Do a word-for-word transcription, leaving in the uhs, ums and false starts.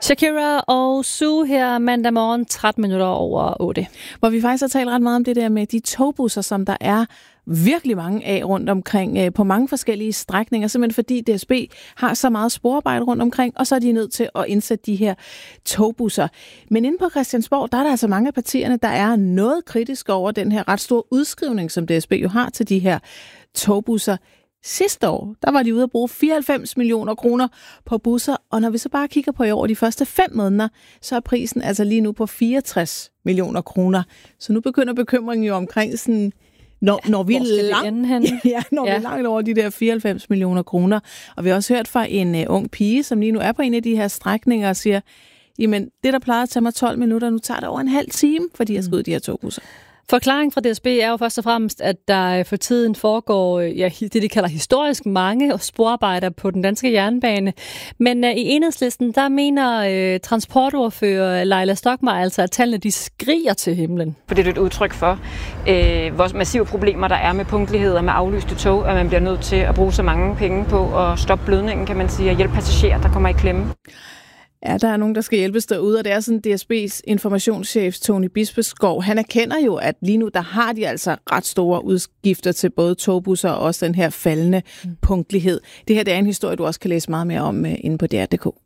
Shakira og Sue her mandag morgen, tretten minutter over otte. Hvor vi faktisk har talt ret meget om det der med de togbusser, som der er virkelig mange af rundt omkring på mange forskellige strækninger, simpelthen fordi D S B har så meget sporarbejde rundt omkring, og så er de nødt til at indsætte de her togbusser. Men inde på Christiansborg, der er der altså mange af partierne, der er noget kritiske over den her ret store udskrivning, som D S B jo har til de her togbusser. Sidste år, der var de ude at bruge fireoghalvfems millioner kroner på busser, og når vi så bare kigger på i år, de første fem måneder, så er prisen altså lige nu på fireogtres millioner kroner. Så nu begynder bekymringen jo omkring sådan, når, ja, når vi er langt, ja, når ja. vi er langt over de der fireoghalvfems millioner kroner. Og vi har også hørt fra en uh, ung pige, som lige nu er på en af de her strækninger og siger, jamen det der plejede at tage mig tolv minutter, nu tager det over en halv time, fordi jeg skal ud i de her togbusser. Forklaringen fra D S B er jo først og fremmest, at der for tiden foregår ja, det, de kalder historisk mange sporarbejder på den danske jernbane. Men uh, i Enhedslisten, der mener uh, transportordfører Leila Stokmar altså, at tallene de skriger til himlen. For det er et udtryk for, uh, hvor massive problemer der er med punktlighed og med aflyste tog, at man bliver nødt til at bruge så mange penge på at stoppe blødningen, kan man sige, og hjælpe passagerer, der kommer i klemme. Ja, der er nogen, der skal hjælpes derude, og det er sådan D S B's informationschef Tony Bispeskov. Han erkender jo, at lige nu, der har de altså ret store udgifter til både togbusser og også den her faldende punktlighed. Det her det er en historie, du også kan læse meget mere om inde på D R punktum d k.